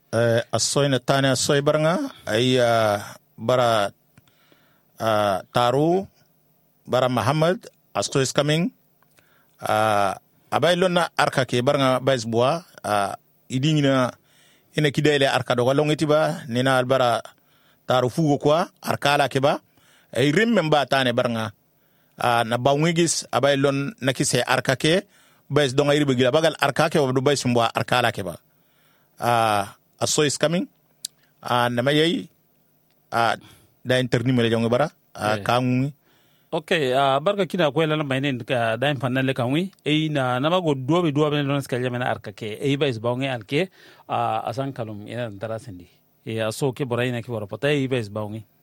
asoyna tane asoy baranga ay bara taru bara Muhammad asto is coming abay lonna arka ke baranga bais bois idingina ina kidele arka do walongeti ba nina albara taru fugo kwa arkala ke ba ay rimmem ba tane baranga na bawngis abay lon nakise arka ke bais do ngayri begila bagal arka ke do bais mbo arkala ke ba aso is coming namayay da interni mele jonge bara kangu okay barka kina ko lana maynen ka da fannan le kanwi na mago dobe non ska jamena arka ke bais bawnge alke asan kalum ina darasendi aso ke borayna ke bora patay bais bawnge